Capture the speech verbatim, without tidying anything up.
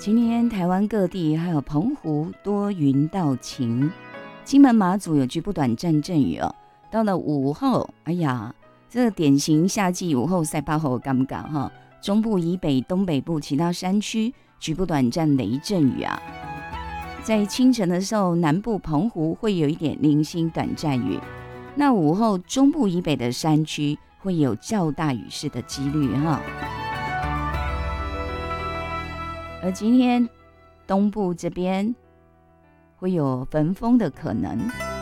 今天台湾各地还有澎湖多云到晴，金门马祖有局部短暂阵雨哦。到了午后，哎呀，这个典型夏季午后晒巴后尴尬哈。中部以北、东北部其他山区局部短暂雷阵雨啊。在清晨的时候，南部澎湖会有一点零星短暂雨。那午后中部以北的山区会有较大雨势的几率哈。而今天东部这边会有焚风的可能。